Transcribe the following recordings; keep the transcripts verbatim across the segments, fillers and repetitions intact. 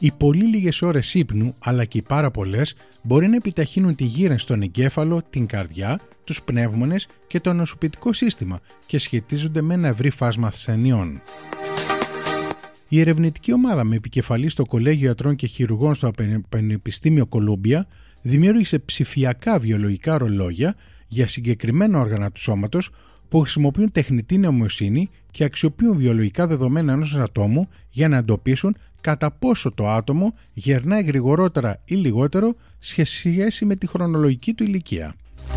Οι πολύ λίγες ώρες ύπνου, αλλά και οι πάρα πολλές, μπορεί να επιταχύνουν τη γύρανση στον εγκέφαλο, την καρδιά, τους πνεύμονες και το νοσοποιητικό σύστημα και σχετίζονται με ένα ευρύ φάσμα ασθενειών. Η ερευνητική ομάδα με επικεφαλή στο Κολέγιο Ιατρών και Χειρουργών στο Πανεπιστήμιο Κολούμπια δημιούργησε ψηφιακά βιολογικά ρολόγια για συγκεκριμένα όργανα του σώματος που χρησιμοποιούν τεχνητή νοημοσύνη και αξιοποιούν βιολογικά δεδομένα ενός ατόμου για να εντοπίσουν κατά πόσο το άτομο γερνάει γρηγορότερα ή λιγότερο σε σχέση με τη χρονολογική του ηλικία.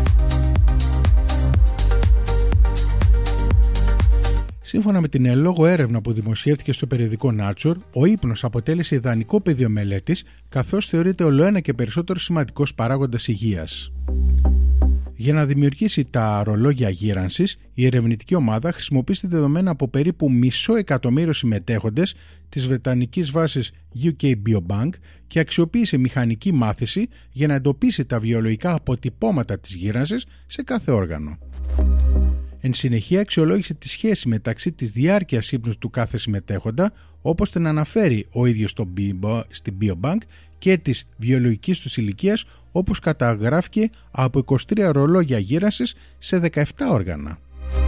Σύμφωνα με την εν λόγω έρευνα που δημοσιεύτηκε στο περιοδικό Nature, ο ύπνος αποτέλεσε ιδανικό πεδίο μελέτης, καθώς θεωρείται ολοένα και περισσότερο σημαντικός παράγοντας υγείας. Για να δημιουργήσει τα ρολόγια γύρανσης, η ερευνητική ομάδα χρησιμοποίησε δεδομένα από περίπου μισό εκατομμύριο συμμετέχοντες της βρετανικής βάσης γιου κέι Biobank και αξιοποίησε μηχανική μάθηση για να εντοπίσει τα βιολογικά αποτυπώματα της γύρανσης σε κάθε όργανο. Εν συνεχεία αξιολόγησε τη σχέση μεταξύ της διάρκειας ύπνου του κάθε συμμετέχοντα, όπως την αναφέρει ο ίδιος στο Bio, στην Biobank, και της βιολογικής του ηλικίας, όπως καταγράφηκε από είκοσι τρία ρολόγια γύρανσης σε δεκαεπτά όργανα.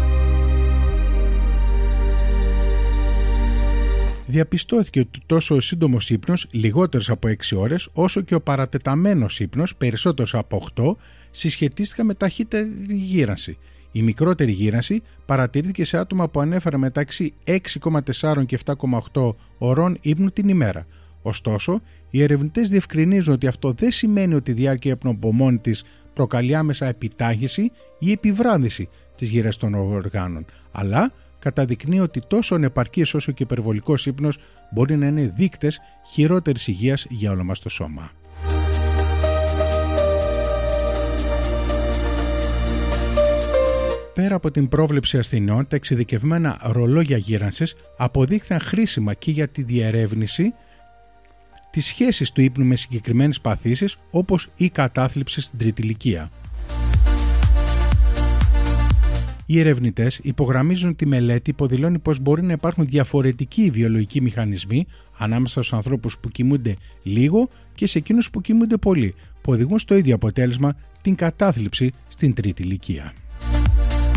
Διαπιστώθηκε ότι τόσο ο σύντομος ύπνος, λιγότερος από έξι ώρες, όσο και ο παρατεταμένος ύπνος, περισσότερος από οκτώ, συσχετίστηκαν με ταχύτερη γύρανση. Η μικρότερη γύρανση παρατηρήθηκε σε άτομα που ανέφεραν μεταξύ έξι κόμμα τέσσερα και επτά κόμμα οκτώ ωρών ύπνου την ημέρα. Ωστόσο, οι ερευνητές διευκρινίζουν ότι αυτό δεν σημαίνει ότι η διάρκεια ύπνου από μόνη της προκαλεί άμεσα επιτάχυνση ή επιβράδυση της γύρανσης των οργάνων, αλλά καταδεικνύει ότι τόσο ανεπαρκής όσο και υπερβολικός ύπνος μπορεί να είναι δείκτες χειρότερης υγείας για όλο μας το σώμα. Πέρα από την πρόβλεψη ασθενειών, τα εξειδικευμένα ρολόγια γύρανσης αποδείχθηκαν χρήσιμα και για τη διερεύνηση της σχέσης του ύπνου με συγκεκριμένες παθήσεις, όπως η κατάθλιψη στην τρίτη ηλικία. Οι ερευνητές υπογραμμίζουν τη μελέτη που δηλώνει πως μπορεί να υπάρχουν διαφορετικοί βιολογικοί μηχανισμοί ανάμεσα στους ανθρώπους που κοιμούνται λίγο και σε εκείνους που κοιμούνται πολύ, που οδηγούν στο ίδιο αποτέλεσμα, την κατάθλιψη στην τρίτη ηλικία.